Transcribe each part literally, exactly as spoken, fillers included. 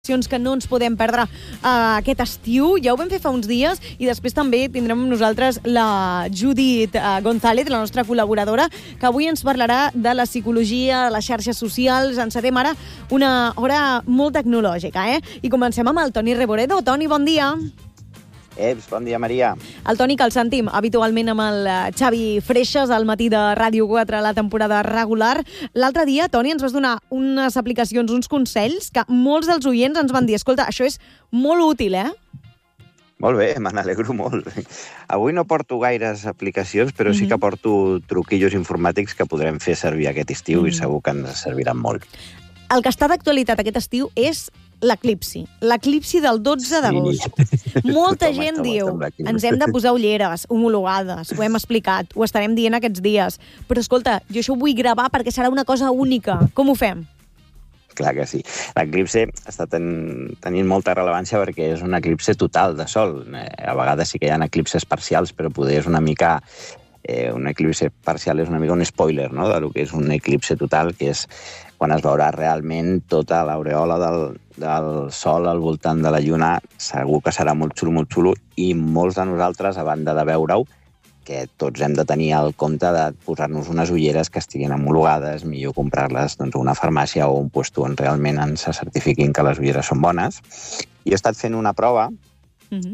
que no ens podem perdre uh, aquest estiu. Ja ho vam fer fa uns dies i després també tindrem amb nosaltres la Judit uh, González, la nostra col·laboradora, que avui ens parlarà de la psicologia, de les xarxes socials. Encetem ara una hora molt tecnològica, eh? I comencem amb el Toni Reboredo. Toni, bon dia. Eps, bon dia, Maria. El Toni, que el sentim habitualment amb el Xavi Freixas al matí de Ràdio quatre a la temporada regular. L'altre dia, Toni, ens vas donar unes aplicacions, uns consells que molts dels oients ens van dir, escolta, això és molt útil, eh? Molt bé, me n'alegro molt. Avui no porto gaires aplicacions, però mm-hmm. sí que porto truquillos informàtics que podrem fer servir aquest estiu mm. i segur que ens serviran molt. El que està d'actualitat aquest estiu és l'eclipsi. L'eclipsi del dotze d'agost. Sí. Molta gent diu, ens hem de posar ulleres homologades, ho hem explicat, ho estarem dient aquests dies. Però escolta, jo això ho vull gravar perquè serà una cosa única. Com ho fem? Clar que sí. L'eclipsi està ten... tenint molta rellevància perquè és un eclipsi total de sol. A vegades sí que hi ha eclipses parcials, però poder és una mica... Eh, un eclipsi parcial és una mica un spoiler, no?, del que és un eclipsi total, que és quan es veurà realment tota l'aureola del, del sol al voltant de la lluna. Segur que serà molt xulo, molt xulo, i molts de nosaltres, a banda de veure-ho, que tots hem de tenir el compte de posar-nos unes ulleres que estiguin homologades, millor comprar-les doncs, a una farmàcia o un lloc on realment ens certifiquin que les ulleres són bones. I he estat fent una prova uh-huh.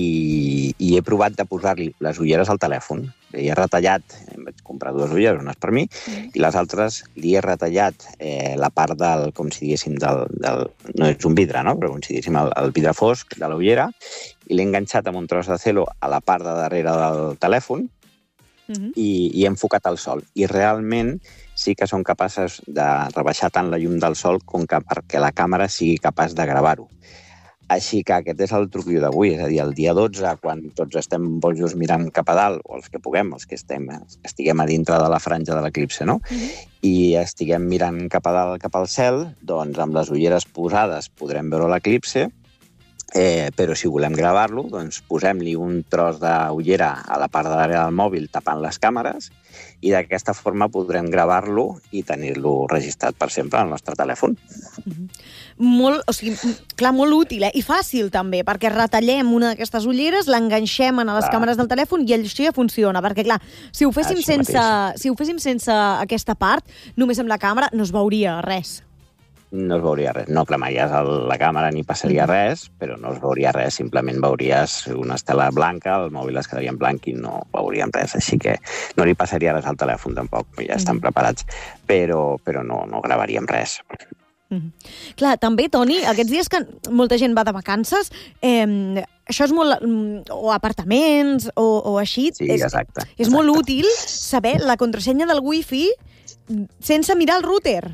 i, i he provat de posar-li les ulleres al telèfon. Li he retallat, em vaig comprar dues ulleres, unes per mi, mm. i les altres li he retallat eh, la part del, com si diguéssim, del, del, no és un vidre, no?, però com si diguéssim el, el vidre fosc de la ullera, i l'he enganxat amb un tros de celo a la part de darrere del telèfon mm-hmm. i, i he enfocat el sol. I realment sí que són capaces de rebaixar tant la llum del sol com que perquè la càmera sigui capaç de gravar-ho. Així que aquest és el truquillo d'avui, és a dir, el dia dotze, quan tots estem bojos mirant cap a dalt, o els que puguem, els que estem, estiguem a dintre de la franja de l'eclipsi, no? Mm-hmm. I estiguem mirant cap a dalt, cap al cel, doncs amb les ulleres posades podrem veure l'eclipsi, eh, però si volem gravar-lo, doncs posem-li un tros d'ullera a la part de l'àrea del mòbil tapant les càmeres, i d'aquesta forma podrem gravar-lo i tenir-lo registrat per sempre al nostre telèfon. Mm-hmm. Molt, o sigui, clar, molt útil, eh? I fàcil també, perquè retallem una d'aquestes ulleres, l'enganxem a les clar. càmeres del telèfon i això ja funciona, perquè clar, si ho féssim sense, si ho féssim sense aquesta part, només amb la càmera no es veuria res. No es veuria res. No cremaries la càmera ni passaria res, però no es veuria res. Simplement veuries una estela blanca, el mòbil es quedaria en blanc i no veuríem res. Així que no li passaria res al telèfon, tampoc. Ja estan mm. preparats. Però, però no, no gravaríem res. Mm. Clar, també, Toni, aquests dies que molta gent va de vacances, eh, això és molt... o apartaments, o, o així. Sí, és, exacte. És exacte. molt útil saber la contrasenya del wifi sense mirar el router.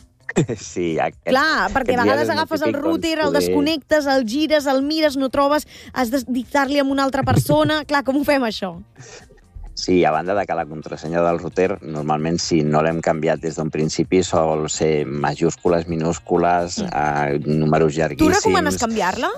Sí, aquest, clar, perquè a vegades agafes el router, el desconnectes, el gires, el mires, no trobes, has de dictar-li a una altra persona. Clar, com ho fem, això? Sí, a banda de que la contrasenya del router, normalment, si no l'hem canviat des d'un principi, sol ser majúscules, minúscules, mm. eh, números llarguíssims. Tu recomanes canviar-la?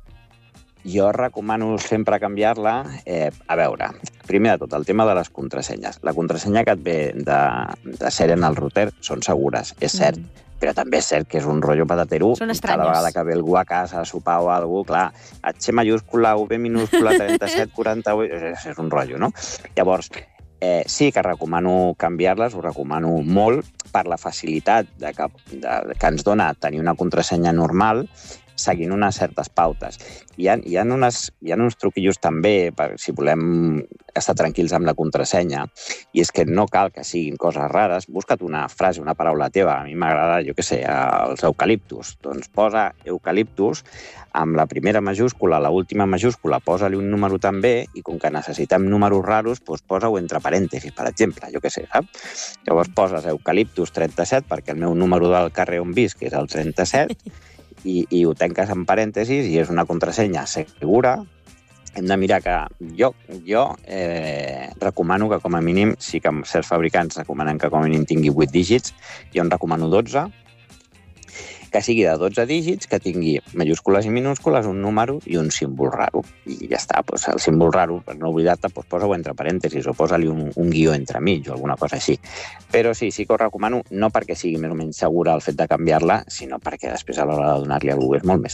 Jo recomano sempre canviar-la. Eh, a veure, primer de tot, el tema de les contrasenyes. La contrasenya que et ve de, de sèrie en el router són segures, és cert, mm. però també és cert que és un rotllo patatero. Són estranyes. Cada vegada que ve algú a casa a sopar o alguna cosa, clar, H majúscula, V minúscula, trenta-set, quaranta-vuit, és, és un rotllo, no? Llavors, eh, sí que recomano canviar-les, ho recomano molt, per la facilitat de que, de, que ens dona tenir una contrasenya normal, seguint unes certes pautes. Hi ha, hi ha, unes, hi ha uns truquillos també, per, si volem estar tranquils amb la contrasenya, i és que no cal que siguin coses rares. Busca't una frase, una paraula teva. A mi m'agrada, jo què sé, els eucaliptus. Doncs posa eucaliptus amb la primera majúscula, la última majúscula, posa-li un número també, i com que necessitem números raros, doncs posa-ho entre parèntesis, per exemple, jo què sé, saps? Llavors poses eucaliptus trenta-set, perquè el meu número del carrer on visc és el trenta-set, I, i ho tanques en parèntesis i és una contrasenya segura. Hem de mirar que jo, jo eh, recomano que com a mínim, sí que certs fabricants recomanen que com a mínim tingui vuit dígits, jo en recomano dotze, que sigui de dotze dígits, que tingui majúscules i minúscules, un número i un símbol raro. I ja està, doncs el símbol raro, per no oblidar-te, doncs posa-ho entre parèntesis o posa-li un, un guió entremig o alguna cosa així. Però sí, sí que ho recomano, no perquè sigui més o menys segura el fet de canviar-la, sinó perquè després a l'hora de donar-li a algú és molt més